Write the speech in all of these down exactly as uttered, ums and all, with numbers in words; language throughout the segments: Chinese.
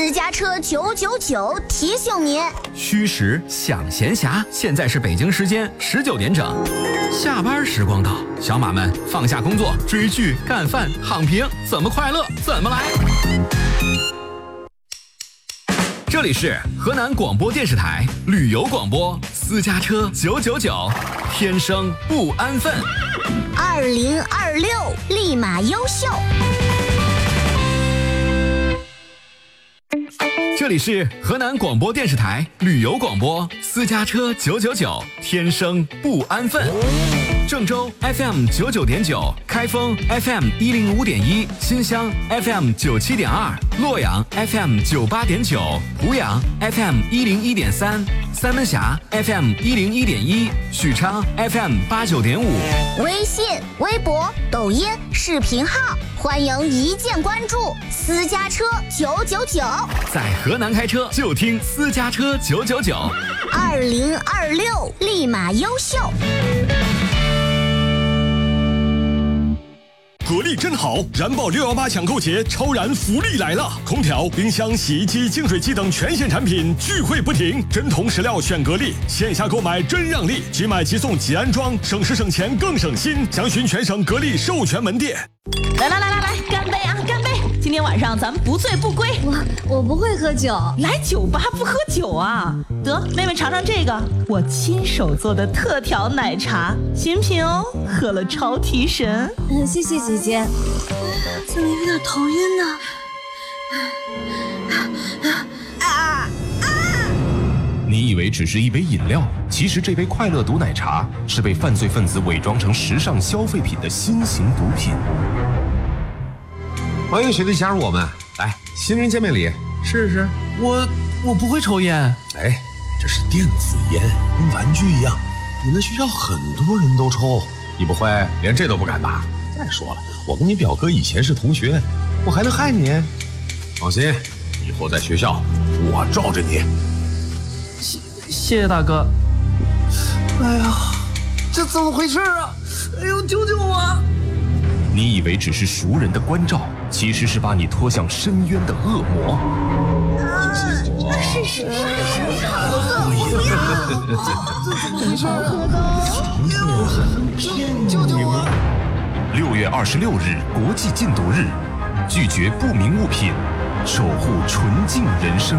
私家车九九九提醒您： 虚实想闲暇，现在是北京时间十九点整，下班时光到，小马们放下工作，追剧、干饭、躺平，怎么快乐怎么来。这里是河南广播电视台旅游广播，私家车九九九，天生不安分。 二零二六立马优秀。 这里是河南广播电视台旅游广播，私家车九九九，天生不安分。郑州 F M 九九点九，开封 F M 一零五点一，新乡 F M 九七点二，洛阳 F M 九八点九，湖阳 F M 一零一点三，三门峡 F M 一零一点一，许昌 F M 八九点五。 微信、微博、抖音、视频号，欢迎一键关注。私家车九九九， 在河南开车就听私家车九九九。 二零二六立马优秀。 格力真好，燃爆六一八抢购节超燃福利来了！空调、冰箱、洗衣机、净水器等全线产品聚会不停，真铜实料选格力，线下购买真让利，即买即送即安装，省时省钱更省心。详询全省格力授权门店。 来来来来来，干杯啊，干杯！今天晚上咱们不醉不归。 我我不会喝酒， 来酒吧不喝酒啊？得，妹妹尝尝这个，我亲手做的特调奶茶，新品哦，喝了超提神。 嗯，谢谢姐姐。怎么有点头晕呢？ 啊啊！ 你以为只是一杯饮料，其实这杯快乐毒奶茶是被犯罪分子伪装成时尚消费品的新型毒品。 欢迎学弟加入我们，来，新人见面礼，试试。 我我不会抽烟。 哎，这是电子烟，跟玩具一样，你们学校很多人都抽，你不会连这都不敢吧？再说了，我跟你表哥以前是同学，我还能害你？放心，以后在学校我罩着你。 谢谢谢大哥。哎呀，这怎么回事啊？哎呦，救救我！ 你以为只是熟人的关照，其实是把你拖向深渊的恶魔。 是是是是， 救救我！ 六月二十六日国际禁毒日，拒绝不明物品，守护纯净人生。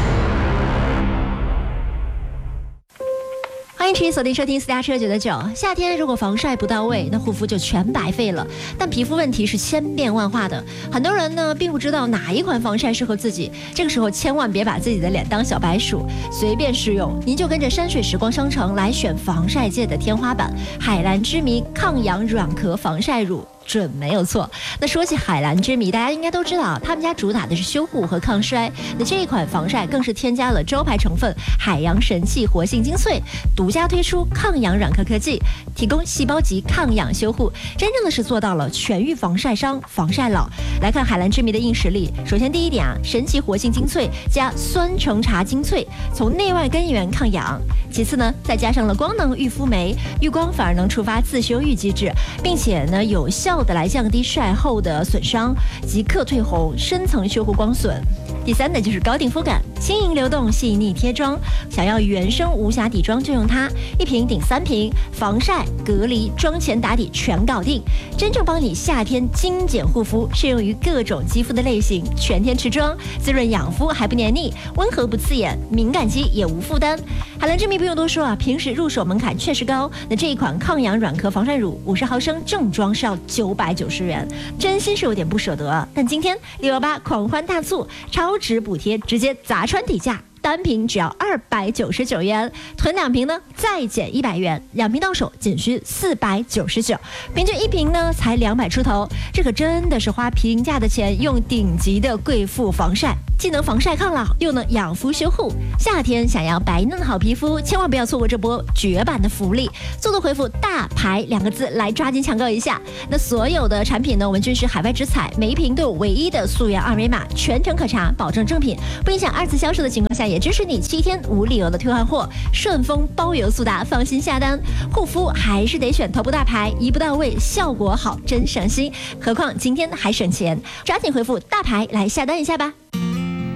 欢迎持续锁定收听私家车九九九。夏天如果防晒不到位，那护肤就全白费了。但皮肤问题是千变万化的，很多人呢并不知道哪一款防晒适合自己。这个时候千万别把自己的脸当小白鼠，随便试用。您就跟着山水时光商城来选防晒界的天花板——海蓝之谜抗氧软壳防晒乳。准没有错。那说起海蓝之谜，大家应该都知道，他们家主打的是修护和抗衰。那这一款防晒更是添加了招牌成分海洋神器活性精粹，独家推出抗氧软壳科技，提供细胞级抗氧修护，真正的是做到了全域防晒伤、防晒老。来看海蓝之谜的硬实力，首先第一点啊，神奇活性精粹加酸橙茶精粹，从内外根源抗氧。其次呢，再加上了光能育肤酶，遇光反而能触发自修育机制，并且呢有效的来降低晒后的损伤，即刻褪红，深层修护光损。第三呢，就是高定肤感，轻盈流动，细腻贴妆。想要原生无瑕底妆就用它，一瓶顶三瓶，防晒、隔离、妆前打底全搞定，真正帮你夏天精简护肤，适用于各种肌肤的类型，全天持妆，滋润养肤还不黏腻，温和不刺眼，敏感肌也无负担。海蓝之谜不用多说啊，平时入手门槛确实高。那这一款抗氧软壳防晒乳五十毫升正装是要九百九十元，真心是有点不舍得。但今天六幺八狂欢大促，超值补贴直接砸穿底价。单瓶只要二百九十九元，囤两瓶呢再减一百元，两瓶到手仅需四百九十九，平均一瓶呢才两百出头，这可真的是花平价的钱用顶级的贵妇防晒，既能防晒抗老，又能养肤修护。夏天想要白嫩好皮肤，千万不要错过这波绝版的福利，速度回复大牌两个字来抓紧抢购一下。那所有的产品呢，我们均是海外直采，每一瓶都有唯一的溯源二维码，全程可查，保证正品，不影响二次销售的情况下，也支持你七天无理由的退换货，顺丰包邮速达，放心下单。护肤还是得选头部大牌，一步到位，效果好，真省心。何况今天还省钱，抓紧回复大牌来下单一下吧。